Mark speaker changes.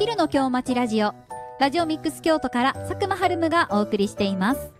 Speaker 1: 昼の京町ラジオミックス京都から佐久間春夢がお送りしています。